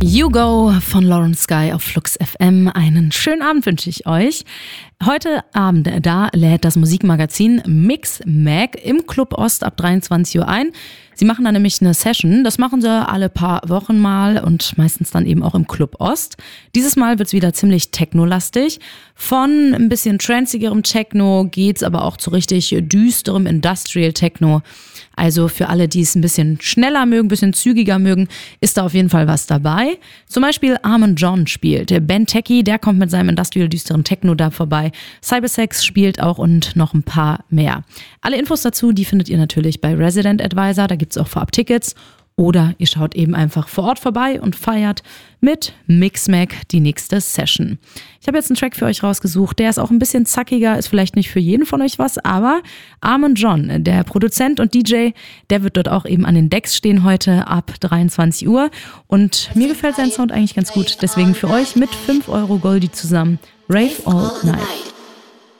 You Go von Lauren Sky auf Flux FM. Einen schönen Abend wünsche ich euch. Heute Abend, da lädt das Musikmagazin Mixmag im Club Ost ab 23 Uhr ein. Sie machen da nämlich eine Session. Das machen sie alle paar Wochen mal und meistens dann eben auch im Club Ost. Dieses Mal wird's wieder ziemlich technolastig. Von ein bisschen tranzigerem Techno geht's aber auch zu richtig düsterem Industrial Techno. Also für alle, die es ein bisschen schneller mögen, ein bisschen zügiger mögen, ist da auf jeden Fall was dabei. Zum Beispiel Armin John spielt. Ben Teki, der kommt mit seinem industrial düsteren Techno da vorbei. Cybersex spielt auch und noch ein paar mehr. Alle Infos dazu, die findet ihr natürlich bei Resident Advisor. Da gibt's auch vorab Tickets. Oder ihr schaut eben einfach vor Ort vorbei und feiert mit Mixmag die nächste Session. Ich habe jetzt einen Track für euch rausgesucht, der ist auch ein bisschen zackiger, ist vielleicht nicht für jeden von euch was, aber Armin John, der Produzent und DJ, der wird dort auch eben an den Decks stehen heute ab 23 Uhr. Und mir gefällt sein Sound eigentlich ganz gut, deswegen für euch mit 5 € Goldie zusammen, Rave All Night.